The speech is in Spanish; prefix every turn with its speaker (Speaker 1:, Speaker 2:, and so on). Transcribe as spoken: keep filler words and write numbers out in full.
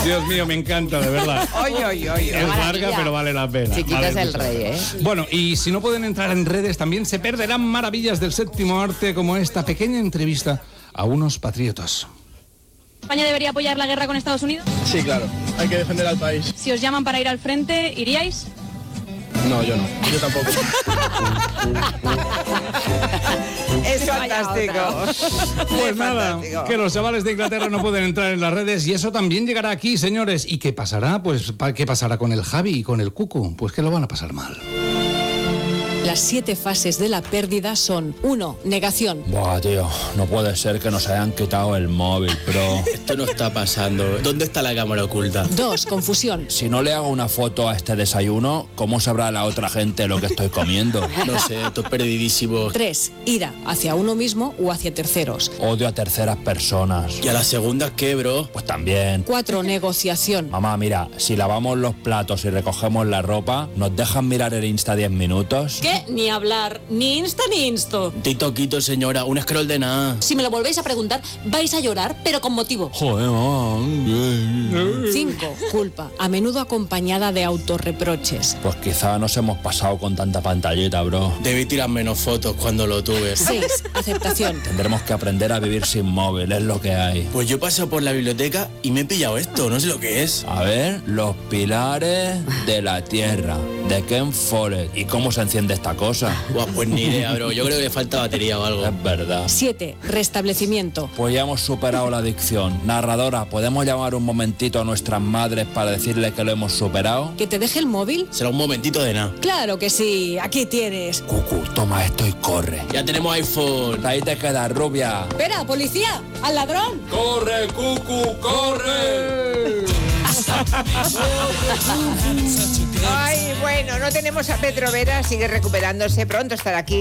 Speaker 1: Dios mío, me encanta, de verdad.
Speaker 2: Oye, oye, oye.
Speaker 1: Es larga, pero vale la pena.
Speaker 2: Chiquita
Speaker 1: vale
Speaker 2: es el rey, ¿eh?
Speaker 1: Bueno, y si no pueden entrar en redes, también se perderán maravillas del séptimo arte, como esta pequeña entrevista a unos patriotas.
Speaker 3: ¿España debería apoyar la guerra con Estados Unidos?
Speaker 4: Sí, claro. Hay que defender al país.
Speaker 3: Si os llaman para ir al frente, ¿iríais?
Speaker 4: No, yo no. Yo tampoco.
Speaker 2: Es fantástico.
Speaker 1: Pues
Speaker 2: Es
Speaker 1: nada,
Speaker 2: fantástico.
Speaker 1: que los chavales de Inglaterra no pueden entrar en las redes y eso también llegará aquí, señores. ¿Y qué pasará? Pues, ¿qué pasará con el Javi y con el Cucu? Pues que lo van a pasar mal.
Speaker 5: Las siete fases de la pérdida son: uno. Negación.
Speaker 6: Buah, tío, no puede ser que nos hayan quitado el móvil, bro.
Speaker 7: Esto no está pasando. ¿Dónde está la cámara oculta?
Speaker 5: dos. Confusión.
Speaker 6: Si no le hago una foto a este desayuno, ¿cómo sabrá la otra gente lo que estoy comiendo?
Speaker 7: No sé, estoy perdidísimo.
Speaker 5: tres. Ira, hacia uno mismo o hacia terceros.
Speaker 6: Odio a terceras personas.
Speaker 7: ¿Y a la segunda qué, bro?
Speaker 6: Pues también.
Speaker 5: cuatro. Negociación.
Speaker 6: Mamá, mira, si lavamos los platos y recogemos la ropa, ¿nos dejan mirar el Insta diez minutos?
Speaker 5: ¿Qué? Ni hablar, ni insta ni insto.
Speaker 7: Tito quito, señora, un scroll de nada.
Speaker 5: Si me lo volvéis a preguntar, vais a llorar, pero con motivo.
Speaker 6: Joder, mamá.
Speaker 5: cinco. Culpa, a menudo acompañada de autorreproches.
Speaker 6: Pues quizá nos hemos pasado con tanta pantallita, bro.
Speaker 7: Debí tirar menos fotos cuando lo tuve.
Speaker 5: seis. Aceptación.
Speaker 6: Tendremos que aprender a vivir sin móvil, es lo que hay.
Speaker 7: Pues yo paso por la biblioteca y me he pillado esto, no sé lo que es.
Speaker 6: A ver, los pilares de la Tierra, de Ken Follett. ¿Y cómo se enciende esta cosa?
Speaker 7: Buah, pues ni idea, bro. Yo creo que le falta batería o algo.
Speaker 6: Es verdad.
Speaker 5: siete. Restablecimiento.
Speaker 6: Pues ya hemos superado la adicción. Narradora, ¿podemos llamar un momentito a nuestras madres para decirle que lo hemos superado?
Speaker 5: ¿Que te deje el móvil?
Speaker 7: Será un momentito de nada.
Speaker 5: Claro que sí, aquí tienes.
Speaker 6: Cucu, toma esto y corre.
Speaker 7: Ya tenemos iPhone.
Speaker 6: Ahí te quedas, rubia.
Speaker 5: Espera, policía, al ladrón.
Speaker 6: ¡Corre, Cucu, corre!
Speaker 2: Ay, bueno, no tenemos a Pedro Vera, sigue recuperándose, pronto estará aquí.